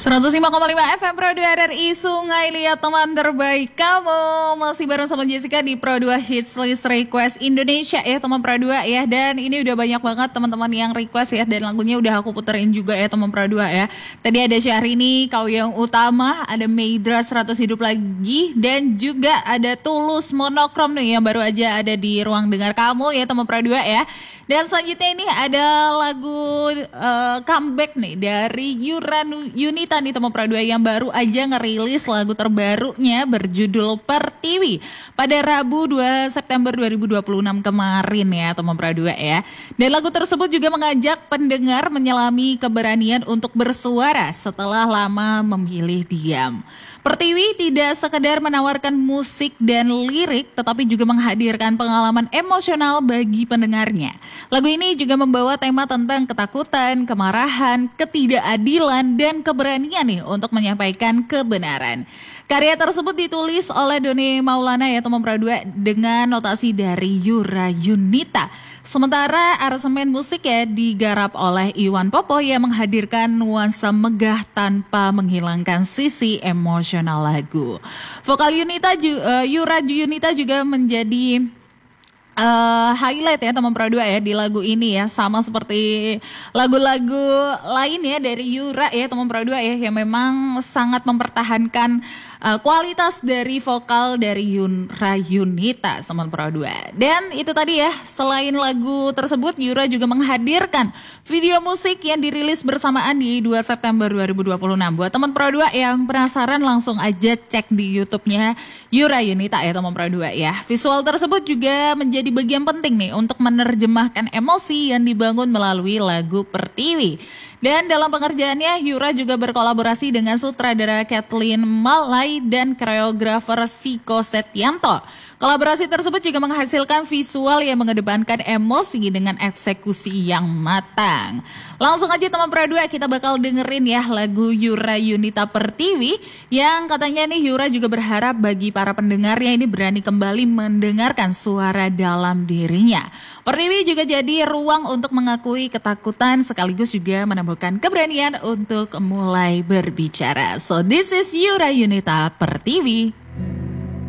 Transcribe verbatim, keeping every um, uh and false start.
seratus lima koma lima F M Pro dua R R I Sungai Liat, teman terbaik kamu. Masih bareng sama Jessica di Pro dua Hits List Request Indonesia ya teman Pro dua ya. Dan ini udah banyak banget teman-teman yang request ya. Dan lagunya udah aku puterin juga ya teman Pro dua ya. Tadi ada Syahrini, Kau Yang Utama, ada Meidra seratus Hidup Lagi. Dan juga ada Tulus Monokrom nih yang baru aja ada di ruang dengar kamu ya teman Pro dua ya. Dan selanjutnya ini ada lagu uh, comeback nih dari Yura Yunita nih teman Pro dua yang baru aja ngerilis lagu terbarunya berjudul Pertiwi pada Rabu dua September dua ribu dua puluh enam kemarin ya teman Pro dua ya. Dan lagu tersebut juga mengajak pendengar menyelami keberanian untuk bersuara setelah lama memilih diam. Pertiwi tidak sekedar menawarkan musik dan lirik, tetapi juga menghadirkan pengalaman emosional bagi pendengarnya. Lagu ini juga membawa tema tentang ketakutan, kemarahan, ketidakadilan, dan keberanian nih untuk menyampaikan kebenaran. Karya tersebut ditulis oleh Doni Maulana ya teman Pro dua dengan notasi dari Yura Yunita. Sementara aransemen musik ya digarap oleh Iwan Popo yang menghadirkan nuansa megah tanpa menghilangkan sisi emosional lagu. Vokal Yunita, uh, Yura Yunita juga menjadi Uh, highlight ya teman Pro dua ya di lagu ini ya, sama seperti lagu-lagu lain ya dari Yura ya teman Pro dua ya yang memang sangat mempertahankan uh, kualitas dari vokal dari Yura Yunita teman Pro dua. Dan itu tadi ya, selain lagu tersebut Yura juga menghadirkan video musik yang dirilis bersamaan di dua September dua ribu dua puluh enam. Buat teman Pro dua yang penasaran langsung aja cek di YouTube-nya Yura Yunita ya teman Pro dua ya. Visual tersebut juga menjadi di bagian penting nih untuk menerjemahkan emosi yang dibangun melalui lagu Pertiwi. Dan dalam pengerjaannya Yura juga berkolaborasi dengan sutradara Kathleen Malay dan koreografer Siko Setyanto. Kolaborasi tersebut juga menghasilkan visual yang mengedepankan emosi dengan eksekusi yang matang. Langsung aja teman Pro dua kita bakal dengerin ya lagu Yura Yunita Pertiwi yang katanya nih Yura juga berharap bagi para pendengarnya ini berani kembali mendengarkan suara dalam dirinya. Pertiwi juga jadi ruang untuk mengakui ketakutan sekaligus juga menemukan keberanian untuk mulai berbicara. So this is Yura Yunita Pertiwi.